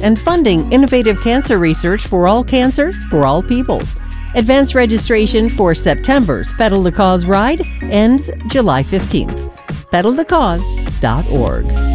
and funding innovative cancer research for all cancers, for all people. Advance registration for September's Pedal the Cause ride ends July 15th. PedalTheCause.org.